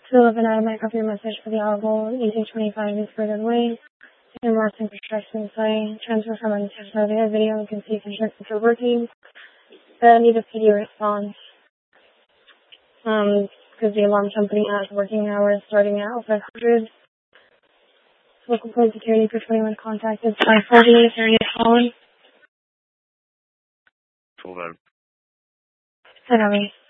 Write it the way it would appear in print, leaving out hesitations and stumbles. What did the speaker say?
To live and I might copy your message for the audible. EC25 is further away. And more construction site. Transfer from unintentional video. You can see construction still working. But I need a video response. Because the alarm company has working hours starting at 500. Local code security for 21 contacted. 540 is there any calling? Full vote. I know me.